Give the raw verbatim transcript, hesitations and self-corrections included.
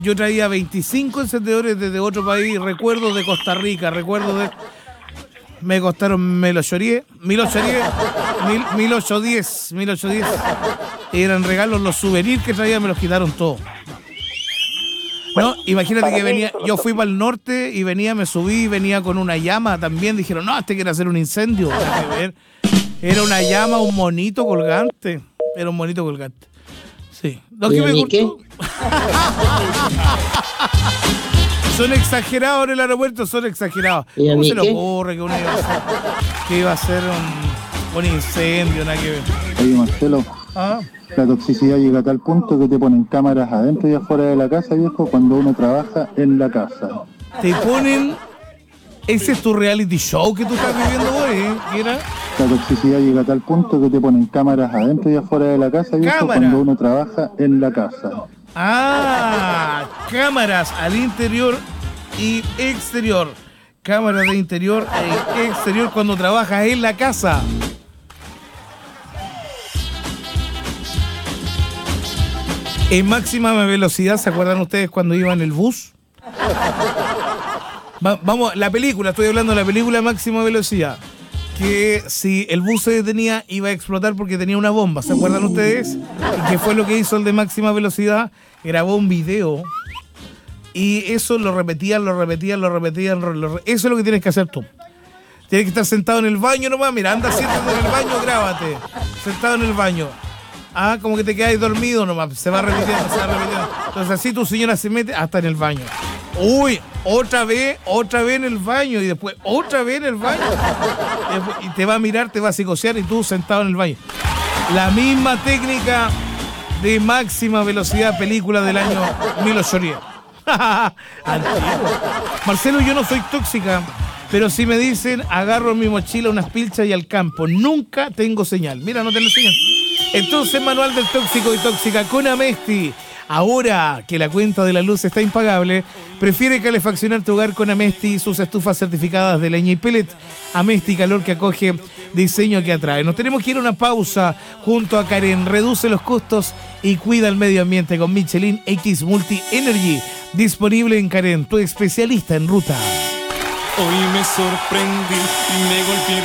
Yo traía veinticinco encendedores desde otro país, recuerdos de Costa Rica, recuerdos de... Me costaron, me lo lloré, me lo lloré, mil ochocientos diez, mil ochocientos diez. Eran regalos, los souvenirs que traía me los quitaron todos. No, imagínate que venía, yo fui para el norte y venía, me subí, venía con una llama también. Dijeron, no, este quiere hacer un incendio. Nada que ver. Era una llama, un monito colgante. Era un monito colgante. Sí. ¿No que me gustó? Son exagerados en el aeropuerto, son exagerados. ¿Cómo se le ocurre que uno iba a hacer, que iba a hacer un, un incendio? Nada que ver. Oye, Marcelo. ¿Ah? La toxicidad llega a tal punto que te ponen cámaras adentro y afuera de la casa, viejo, cuando uno trabaja en la casa. Te ponen... Ese es tu reality show que tú estás viviendo hoy, ¿eh? ¿Era? La toxicidad llega a tal punto que te ponen cámaras adentro y afuera de la casa, viejo, ¿cámara? Cuando uno trabaja en la casa. Ah, cámaras al interior y exterior. Cámaras de interior e exterior cuando trabajas en la casa. En máxima velocidad, ¿se acuerdan ustedes cuando iban en el bus? Va, vamos, la película, estoy hablando de la película Máxima Velocidad. Que si el bus se detenía, iba a explotar porque tenía una bomba. ¿Se acuerdan ustedes? ¿Y qué fue lo que hizo el de Máxima Velocidad? Grabó un video y eso lo repetían, lo repetían, lo repetían. Lo re... Eso es lo que tienes que hacer tú. Tienes que estar sentado en el baño nomás. Mira, anda, siéntate en el baño, grábate. Sentado en el baño. Ah, como que te quedas dormido nomás. Se va repitiendo, se va repitiendo. Entonces así tu señora se mete hasta en el baño. Uy, otra vez, otra vez en el baño y después otra vez en el baño. Y, después, y te va a mirar, te va a psicosear y tú sentado en el baño. La misma técnica de Máxima Velocidad, película del año mil ochocientos diez. Antiguo. Marcelo, yo no soy tóxica, pero si me dicen agarro en mi mochila unas pilchas y al campo, nunca tengo señal. Mira, no te lo enseñan. Entonces, manual del tóxico y tóxica con Amesti. Ahora que la cuenta de la luz está impagable, prefiere calefaccionar tu hogar con Amesti y sus estufas certificadas de leña y pellet. Amesti, calor que acoge, diseño que atrae. Nos tenemos que ir a una pausa junto a Karen. Reduce los costos y cuida el medio ambiente con Michelin X Multi Energy. Disponible en Karen, tu especialista en ruta. Hoy me sorprendí y me golpeé.